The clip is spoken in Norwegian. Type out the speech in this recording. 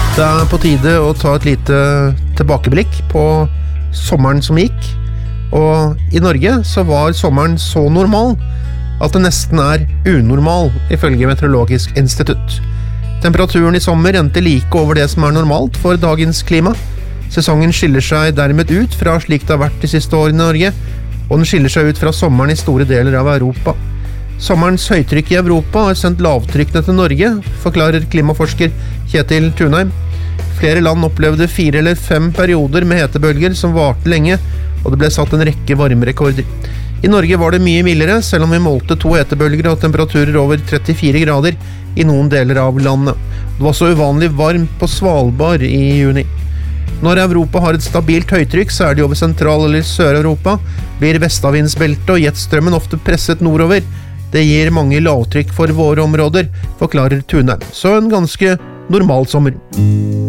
Det på tide å ta et lite tilbakeblikk på sommeren som gikk. Og i Norge så var sommeren så normal at det nesten unormal ifølge Meteorologisk institutt. Temperaturen i sommer endte like over det som normalt for dagens klima. Sesongen skiller seg dermed ut fra slik det har vært de siste årene i Norge, og den skiller seg ut fra sommeren i store deler av Europa. Sommerens høytrykk i Europa har sendt lavtrykkene til Norge, forklarer klimaforsker Kjetil Tunheim. Flere land opplevde 4 eller 5 perioder med hetebølger som varte lenge, og det ble satt en rekke varmerekorder. I Norge var det mye mildere, selv om vi målte 2 hetebølger og temperaturer over 34 grader i noen deler av landet. Det var også uvanlig varmt på Svalbard i juni. Når Europa har et stabilt høytrykk, særlig over Sentral- eller Sør-Europa, blir vestavindsbeltet og jetstrømmen ofte presset nordover. Det gir mange lavtrykk for våre områder, forklarer Tunheim. Så en ganske normal sommer.